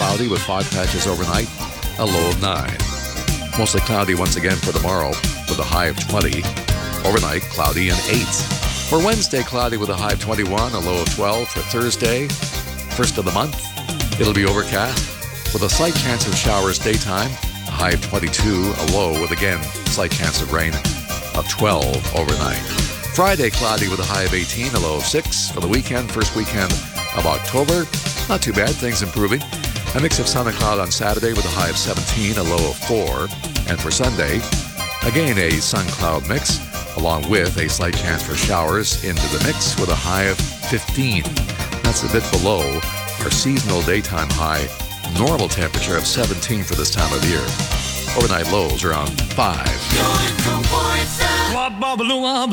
cloudy with fog patches overnight, a low of 9. Mostly cloudy once again for tomorrow with a high of 20. Overnight, cloudy and 8. For Wednesday, cloudy with a high of 21, a low of 12. For Thursday, first of the month, it'll be overcast with a slight chance of showers daytime, a high of 22, a low with again slight chance of rain of 12 overnight. Friday, cloudy with a high of 18, a low of 6. For the weekend, first weekend of October, not too bad, things improving. A mix of sun and cloud on Saturday with a high of 17, a low of 4. And for Sunday, again a sun-cloud mix, along with a slight chance for showers into the mix with a high of 15. That's a bit below our seasonal daytime high, normal temperature of 17 for this time of year. Overnight lows around 5.